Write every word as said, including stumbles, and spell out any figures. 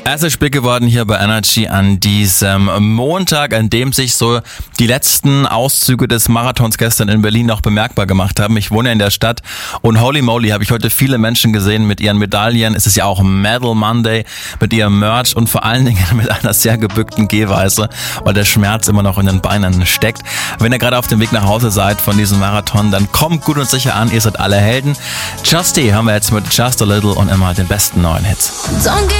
Es ist spät geworden hier bei Energy an diesem Montag, an dem sich so die letzten Auszüge des Marathons gestern in Berlin noch bemerkbar gemacht haben. Ich wohne in der Stadt und holy moly, habe ich heute viele Menschen gesehen mit ihren Medaillen. Es ist ja auch Medal Monday, mit ihrem Merch und vor allen Dingen mit einer sehr gebückten Gehweise, weil der Schmerz immer noch in den Beinen steckt. Wenn ihr gerade auf dem Weg nach Hause seid von diesem Marathon, dann kommt gut und sicher an, ihr seid alle Helden. Justy haben wir jetzt mit Just a Little und immer den besten neuen Hits.